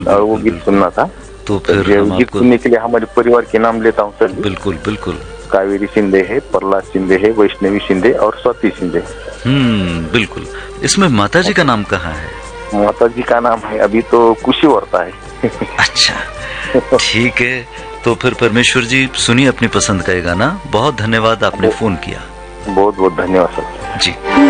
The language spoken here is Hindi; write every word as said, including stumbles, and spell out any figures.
और वो गीत सुनना था। तो फिर ये हम गीत आपको सुनने के लिए हमारे परिवार के नाम लेता हूँ सर। बिल्कुल बिल्कुल। कावेरी शिंदे है, प्रहलाद शिंदे है, वैष्णवी शिंदे और स्वाति शिंदे। हम्म बिल्कुल। इसमें माता जी का नाम कहाँ है? माता जी का नाम है अभी तो खुशी वर्ता है। अच्छा ठीक है। तो फिर परमेश्वर जी सुनिए अपनी पसंद का ये गाना। बहुत धन्यवाद आपने फोन किया। बहुत बहुत धन्यवाद सर जी।